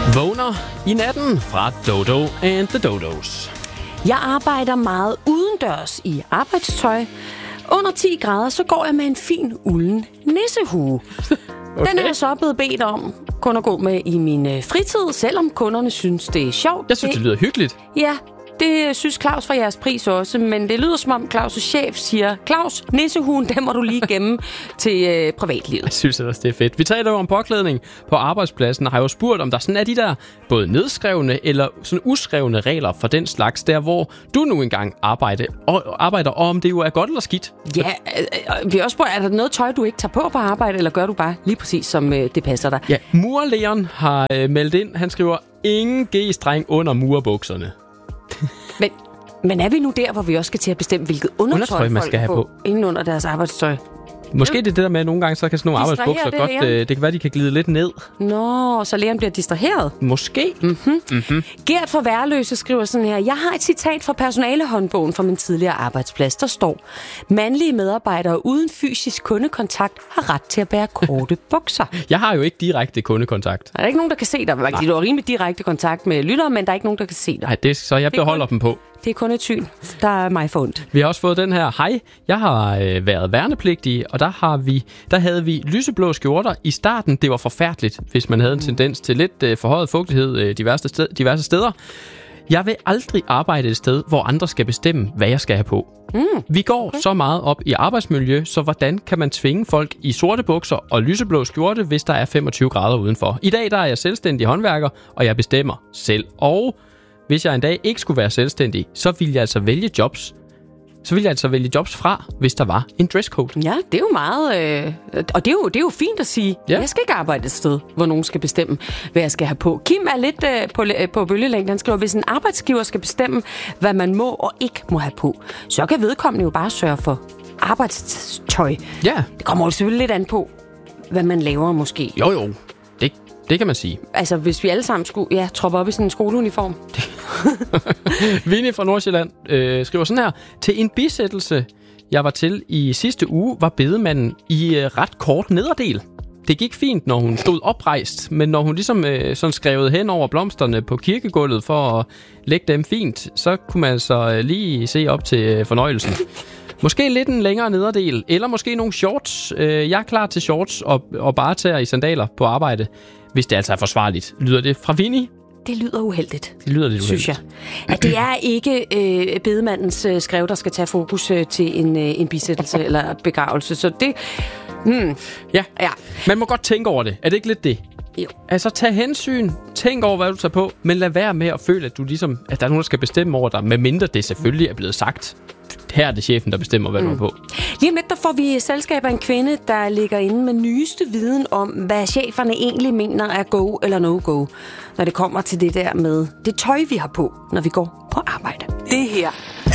Vågner i natten fra Dodo and the Dodos. Jeg arbejder meget udendørs i arbejdstøj. Under 10 grader, så går jeg med en fin ulden nissehue. Okay. Den er jeg så blevet bedt om kun at gå med i min fritid, selvom kunderne synes, det er sjovt. Jeg synes, det lyder hyggeligt. Ja, det synes Claus fra jeres pris også, men det lyder som om Claus' chef siger, Claus, nissehuen, den må du lige gemme til privatlivet. Jeg synes også, det er fedt. Vi taler jo om påklædning på arbejdspladsen, og har jo spurgt, om der sådan er de der både nedskrevne eller sådan uskrevne regler for den slags, der hvor du nu engang arbejder, og om det jo er godt eller skidt. Ja, vi har også spurgt, er der noget tøj, du ikke tager på arbejde, eller gør du bare lige præcis, som det passer dig? Ja, Murerleon har meldt ind, han skriver, ingen G-streng under murerbukserne. Men er vi nu der, hvor vi også skal til at bestemme, hvilket undertøj man skal have på inden under deres arbejdstøj? Måske det er det der med, at nogle gange så kan sådan nogle arbejdsbukser godt, det kan være, de kan glide lidt ned. Nå, så læreren bliver distraheret? Måske. Gert fra Værløse skriver sådan her, jeg har et citat fra personalehåndbogen fra min tidligere arbejdsplads, der står, mandlige medarbejdere uden fysisk kundekontakt har ret til at bære korte bukser. Jeg har jo ikke direkte kundekontakt. Der er ikke nogen, der kan se dig. Du har rimelig direkte kontakt med lyttere, men der er ikke nogen, der kan se dig. Nej, så jeg beholder dem på. Det er kun et syn, der er mig forundt. Vi har også fået den her. Hej, jeg har været værnepligtig, og der havde vi lyseblå skjorter i starten. Det var forfærdeligt, hvis man havde en tendens til lidt forhøjet fugtighed diverse steder. Jeg vil aldrig arbejde et sted, hvor andre skal bestemme, hvad jeg skal have på. Vi går så meget op i arbejdsmiljø, så hvordan kan man tvinge folk i sorte bukser og lyseblå skjorte, hvis der er 25 grader udenfor? I dag der er jeg selvstændig håndværker, og jeg bestemmer selv. Og hvis jeg en dag ikke skulle være selvstændig, så ville jeg altså vælge jobs. Fra, hvis der var en dresscode. Ja, det er jo meget... og det er jo fint at sige, jeg skal ikke arbejde et sted, hvor nogen skal bestemme, hvad jeg skal have på. Kim er lidt på bølgelængden. Han skriver, hvis en arbejdsgiver skal bestemme, hvad man må og ikke må have på, så kan vedkommende jo bare sørge for arbejdstøj. Ja. Det kommer jo selvfølgelig lidt an på, hvad man laver måske. Jo. Det kan man sige. Altså, hvis vi alle sammen skulle troppe op i sådan en skoleuniform. Vinnie fra Nordsjælland skriver sådan her. Til en bisættelse, jeg var til i sidste uge, var bedemanden i ret kort nederdel. Det gik fint, når hun stod oprejst, men når hun ligesom sådan skrevet hen over blomsterne på kirkegulvet for at lægge dem fint, så kunne man så lige se op til fornøjelsen. Måske lidt en længere nederdel, eller måske nogle shorts. Jeg er klar til shorts og bare tager i sandaler på arbejde, hvis det altså er forsvarligt. Lyder det fra Vinnie? Det lyder uheldigt. Det lyder lidt uheldigt. Synes jeg. At det er ikke bedemandens skrev, der skal tage fokus til en bisættelse eller begravelse. Så det... Ja, man må godt tænke over det. Er det ikke lidt det? Jo. Altså, tag hensyn. Tænk over, hvad du tager på. Men lad være med at føle, at at der er nogen, der skal bestemme over dig. Medmindre det selvfølgelig er blevet sagt. Her er det chefen, der bestemmer, hvad du er på. Lige om lidt, der får vi selskab af en kvinde, der ligger inde med nyeste viden om, hvad cheferne egentlig mener er go eller no-go, når det kommer til det der med det tøj, vi har på, når vi går på arbejde. Det her